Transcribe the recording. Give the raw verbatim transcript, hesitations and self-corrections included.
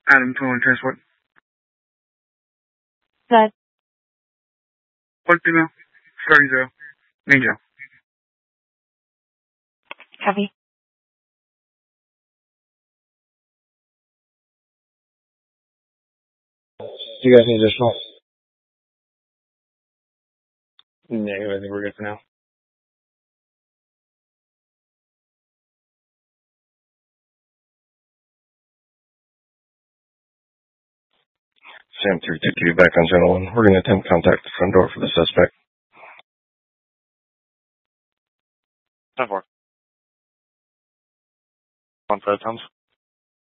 Adam, phone transport. Good. One female, starting zero, main jail. Copy. Do you guys need additional? Negative, I think we're good for now. Sam three two two back on channel one. We're going to attempt contact the front door for the suspect. ten four. On Fred Thomas.